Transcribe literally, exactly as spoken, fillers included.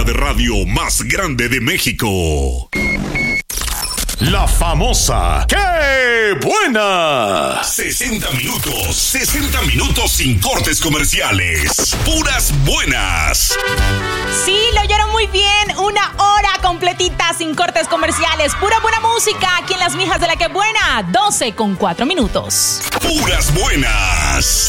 de radio más grande de México. La famosa ¡Qué buena! sesenta minutos, sesenta minutos sin cortes comerciales. Puras buenas. Sí, lo oyeron muy bien. Una hora completita sin cortes comerciales. Pura buena música aquí en Las Mijas de la Qué Buena. doce con cuatro minutos. Puras buenas.